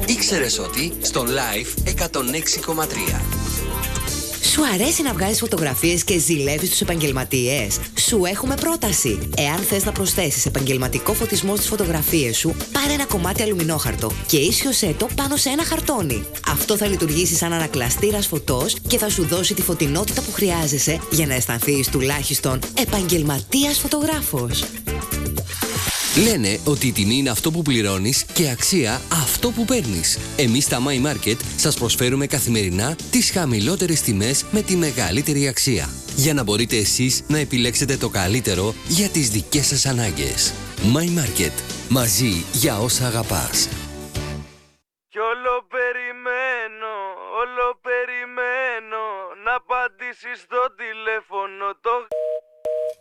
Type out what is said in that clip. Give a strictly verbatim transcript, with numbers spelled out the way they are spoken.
Ήξερες ότι στο Live εκατόν έξι κόμμα τρία. Σου αρέσει να βγάζεις φωτογραφίες και ζηλεύεις τους επαγγελματίες? Σου έχουμε πρόταση. Εάν θες να προσθέσεις επαγγελματικό φωτισμό στις φωτογραφίες σου, πάρε ένα κομμάτι αλουμινόχαρτο και ίσιοσέ το πάνω σε ένα χαρτόνι. Αυτό θα λειτουργήσει σαν ανακλαστήρας φωτός και θα σου δώσει τη φωτεινότητα που χρειάζεσαι για να αισθανθείς τουλάχιστον επαγγελματίας φωτογράφος. Λένε ότι η τιμή είναι αυτό που πληρώνεις και αξία αυτό που παίρνεις. Εμείς στα My Market σας προσφέρουμε καθημερινά τις χαμηλότερες τιμές με τη μεγαλύτερη αξία. Για να μπορείτε εσείς να επιλέξετε το καλύτερο για τις δικές σας ανάγκες. My Market. Μαζί για όσα αγαπάς. Κι όλο περιμένω, όλο περιμένω να απαντήσεις στο τηλέφωνο το...